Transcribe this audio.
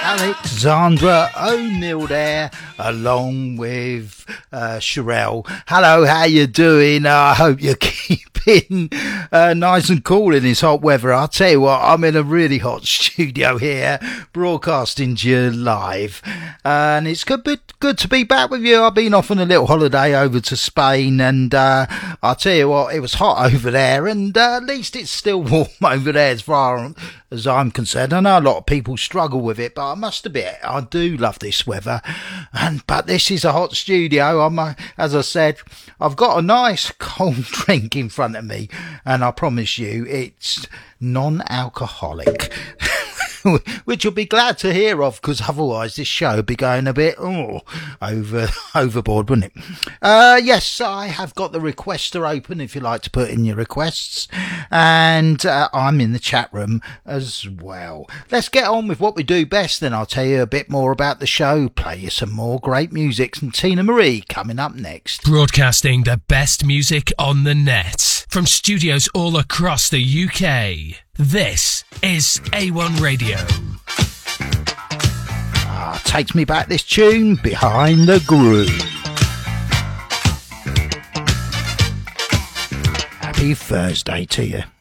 Alexandra O'Neill there, along with Sherelle. Hello, how you doing? I hope you're keeping nice and cool in this hot weather. I'll tell you what, I'm in a really hot studio here, broadcasting to you live, and it's good to be back with you. I've been off on a little holiday over to Spain, and I'll tell you what, it was hot over there, and at least it's still warm over there as far as I'm concerned. I know a lot of people struggle with it, but I must admit, I do love this weather. But this is a hot studio. As I said, I've got a nice cold drink in front of me, and I promise you, it's non-alcoholic. Which you'll be glad to hear of, because otherwise this show would be going a bit overboard, wouldn't it? Yes, I have got the requester open if you like to put in your requests, and I'm in the chat room as well. Let's get on with what we do best, then I'll tell you a bit more about the show, play you some more great music, and Tina Marie coming up next. Broadcasting the best music on the net from studios all across the UK. This is A1 Radio. Takes me back, this tune, Behind the Groove. Happy Thursday to you.